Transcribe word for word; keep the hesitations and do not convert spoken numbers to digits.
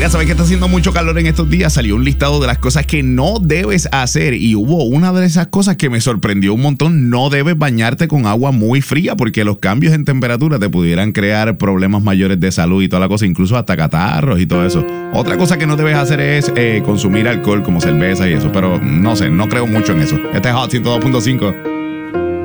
Mira, ¿sabes que está haciendo mucho calor en estos días? Salió un listado de las cosas que no debes hacer y hubo una de esas cosas que me sorprendió un montón. No debes bañarte con agua muy fría porque los cambios en temperatura te pudieran crear problemas mayores de salud y toda la cosa, incluso hasta catarros y todo eso. Otra cosa que no debes hacer es eh, consumir alcohol como cerveza y eso, pero no sé, no creo mucho en eso. Este es Hot ciento dos punto cinco.